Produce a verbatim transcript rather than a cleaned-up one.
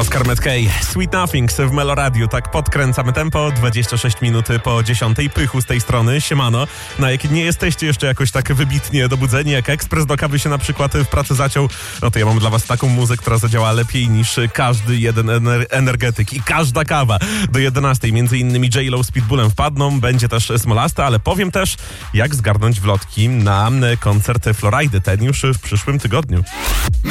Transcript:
Oscar Mackay, Sweet Nothings w Meloradiu. Tak podkręcamy tempo, dwadzieścia sześć minut po dziesiątej. Pychu z tej strony, siemano. No jak nie jesteście jeszcze jakoś tak wybitnie dobudzeni, jak ekspres do kawy się na przykład w pracy zaciął, no to ja mam dla was taką muzę, która zadziała lepiej niż każdy jeden ener- energetyk i każda kawa. Do jedenastej między innymi J-Lo z Pitbullem wpadną, będzie też Smolasta, ale powiem też, jak zgarnąć wlotki na koncert Floridy, ten już w przyszłym tygodniu.